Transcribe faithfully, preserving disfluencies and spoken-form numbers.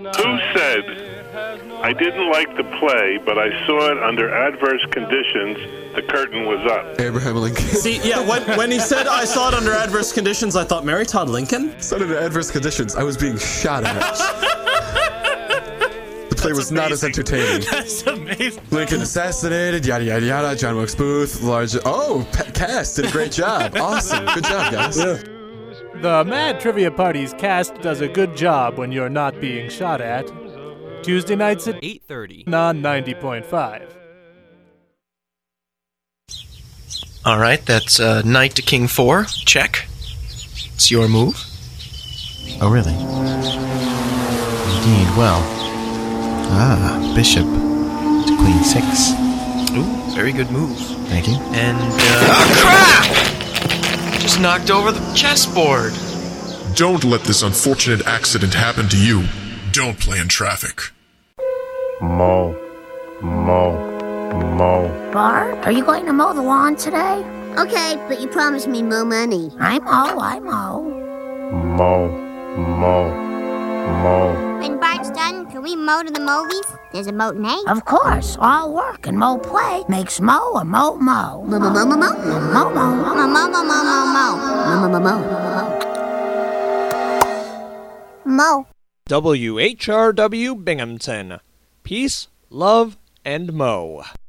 Who said, I didn't like the play, but I saw it under adverse conditions, the curtain was up? Abraham Lincoln. See, yeah, when, when he said I saw it under adverse conditions, I thought Mary Todd Lincoln? Saw it under adverse conditions. I was being shot at. The play was not as entertaining. That's amazing. Lincoln assassinated, yada, yada, yada. John Wilkes Booth, large... Oh, Pat Cass did a great job. Awesome. Good job, guys. Yeah. The Mad Trivia Party's cast does a good job when you're not being shot at. Tuesday nights at eight thirty on ninety point five. All right, that's uh, knight to king four. Check. It's your move. Oh, really? Indeed, well. Ah, bishop to queen six. Ooh, very good move. Thank you. And, uh... Oh, crap! Just knocked over the chessboard. Don't let this unfortunate accident happen to you. Don't play in traffic. Mow. Mow. Mow. Bart, are you going to mow the lawn today? Okay, but you promised me more money. I mow, I mow. Mow. Mow. Mow. When Bart's done, can we mow to the movies? There's a moat name. Of course. All work and mow play makes mow a mow mow. Mow, mow, mow, mow, mow. Mow, mow, mow. Mow, mow, mow, mow, mow. Mow, mow, mow, mow. Mow. W H R W Binghamton. Peace, love, and mo.